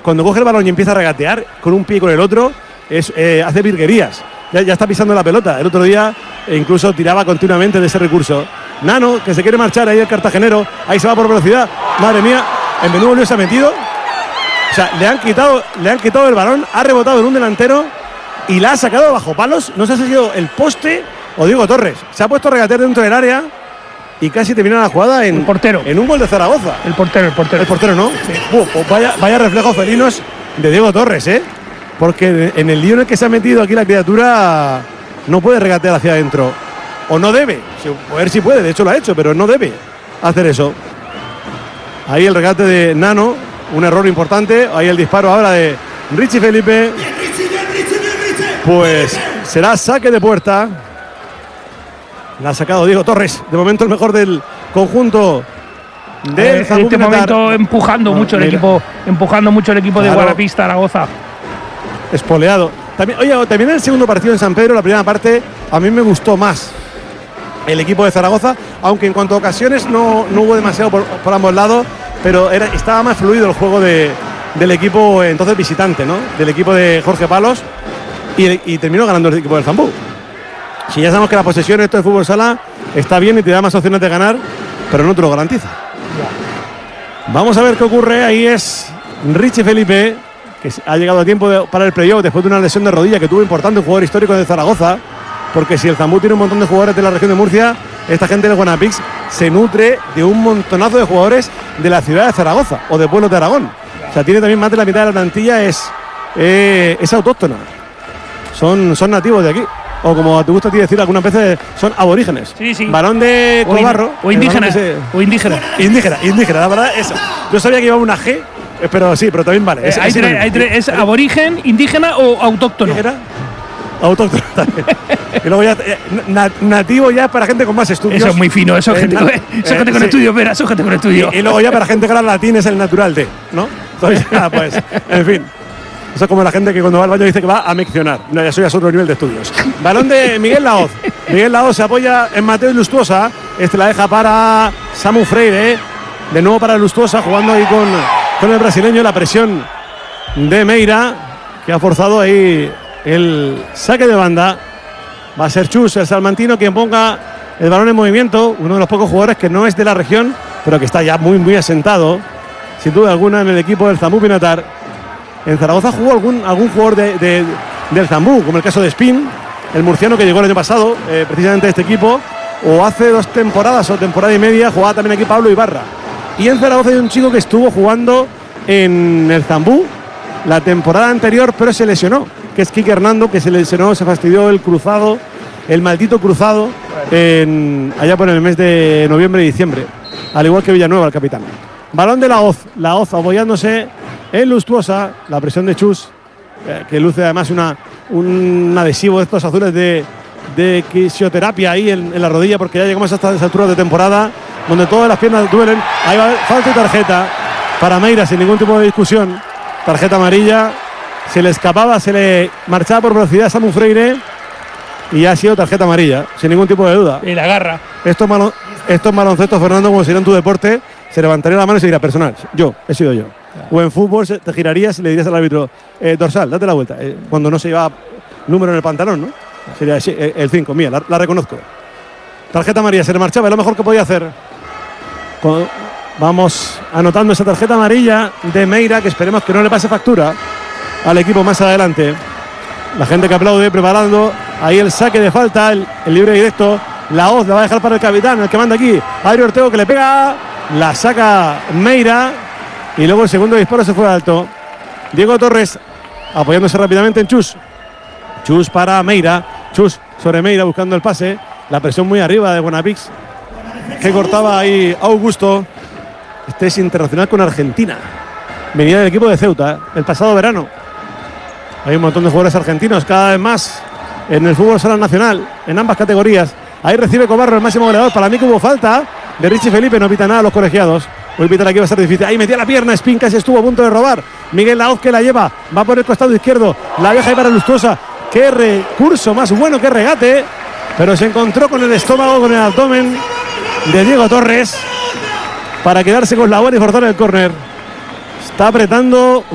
cuando coge el balón y empieza a regatear con un pie y con el otro, hace virguerías. Ya está pisando la pelota. El otro día incluso tiraba continuamente de ese recurso. Nano, que se quiere marchar ahí el cartagenero. Ahí se va por velocidad. Madre mía, en menudo lío se ha metido. O sea, le han quitado el balón, ha rebotado en un delantero y la ha sacado bajo palos. No sé si ha sido el poste o Diego Torres. Se ha puesto a regatear dentro del área y casi termina la jugada en un gol de Zaragoza. El portero. El portero, ¿no? Sí. Pues vaya reflejos felinos de Diego Torres, ¿eh? Porque en el lío en el que se ha metido aquí la criatura no puede regatear hacia adentro. O no debe. A ver si puede, de hecho lo ha hecho, pero no debe hacer eso. Ahí el regate de Nano, un error importante. Ahí el disparo ahora de Richie Felipe. Pues será saque de puerta. La ha sacado Diego Torres. De momento el mejor del conjunto del en este momento empujando mucho el equipo de Guadalajara Zaragoza. Espoleado. También el segundo partido en San Pedro, la primera parte, a mí me gustó más el equipo de Zaragoza, aunque en cuanto a ocasiones no hubo demasiado por ambos lados, pero estaba más fluido el juego del equipo entonces visitante, ¿no? Del equipo de Jorge Palos, y terminó ganando el equipo del Zambú. Si ya sabemos que la posesión esto de fútbol sala está bien y te da más opciones de ganar, pero no te lo garantiza. Vamos a ver qué ocurre. Ahí es Richie Felipe, que ha llegado a tiempo para el playoff después de una lesión de rodilla que tuvo importante, un jugador histórico de Zaragoza, porque si el Zambú tiene un montón de jugadores de la región de Murcia, esta gente del Guanapix se nutre de un montonazo de jugadores de la ciudad de Zaragoza o de pueblos de Aragón. O sea, tiene también más de la mitad de la plantilla es autóctona. Son nativos de aquí. O como te gusta a ti decir algunas veces, son aborígenes. Sí. Balón de Cobarro. O indígena. Indígena, la verdad, eso. Yo sabía que llevaba una G, pero sí, pero también vale. ¿Es aborigen, indígena o autóctono? Autóctono también. Y luego ya nativo ya para gente con más estudios. Eso es muy fino, eso es gente con estudios, Vera, eso es gente con estudios. Y luego ya para gente gran latín es el natural de, ¿no? Entonces ya, pues, en fin. Eso es como la gente que cuando va al baño dice que va a meccionar. No, eso ya es otro nivel de estudios. Balón de Miguel Laoz. Miguel Laoz se apoya en Mateo Lustuosa. La deja para Samu Freire. De nuevo para Lustuosa, jugando ahí con el brasileño. La presión de Meira, que ha forzado ahí el saque de banda. Va a ser Chus, el salmantino, quien ponga el balón en movimiento. Uno de los pocos jugadores que no es de la región, pero que está ya muy, muy asentado, sin duda alguna, en el equipo del Zambú Pinatar. En Zaragoza jugó algún jugador del Zambú, como el caso de Spin, el murciano que llegó el año pasado, precisamente a este equipo, o hace 2 temporadas o temporada y media, jugaba también aquí Pablo Ibarra. Y en Zaragoza hay un chico que estuvo jugando en el Zambú la temporada anterior, pero se lesionó, que es Quique Hernando, que se lesionó, se fastidió el maldito cruzado, allá por el mes de noviembre y diciembre, al igual que Villanueva, el capitán. Balón de Laoz apoyándose en Lustuosa, la presión de Chus, que luce además un adhesivo de estos azules de fisioterapia ahí en la rodilla, porque ya llegamos hasta esa altura de temporada donde todas las piernas duelen. Ahí va, falta y tarjeta para Meira sin ningún tipo de discusión. Tarjeta amarilla, se le escapaba, se le marchaba por velocidad a Samu Freire y ha sido tarjeta amarilla, sin ningún tipo de duda. Y la agarra. Estos baloncestos, Fernando, como serían tu deporte, se levantaría la mano y se diría personal. He sido yo. O en fútbol te girarías y le dirías al árbitro, dorsal, date la vuelta. Cuando no se lleva número en el pantalón, ¿no? Sería el 5, mía, la reconozco. Tarjeta amarilla, se le marchaba, es lo mejor que podía hacer. Vamos anotando esa tarjeta amarilla de Meira, que esperemos que no le pase factura al equipo más adelante. La gente que aplaude, preparando ahí el saque de falta, el libre directo. Laoz la va a dejar para el capitán, el que manda aquí, Adri Ortego, que le pega, la saca Meira. Y luego el segundo disparo se fue alto. Diego Torres apoyándose rápidamente en Chus. Chus para Meira. Chus sobre Meira buscando el pase. La presión muy arriba de Guanapix, que cortaba ahí Augusto. Este es internacional con Argentina. Venía del equipo de Ceuta el pasado verano. Hay un montón de jugadores argentinos cada vez más en el fútbol sala nacional, en ambas categorías. Ahí recibe Cobarro, el máximo goleador. Para mí que hubo falta de Richie Felipe. No pita nada a los colegiados. Hoy pitar aquí va a ser difícil. Ahí metía la pierna, Spin casi estuvo a punto de robar. Miguel Laoz que la lleva, va por el costado izquierdo, la deja ahí para Lustuosa. Qué recurso más bueno que regate, pero se encontró con el estómago, con el abdomen de Diego Torres para quedarse con la bola y forzar el córner. Está apretando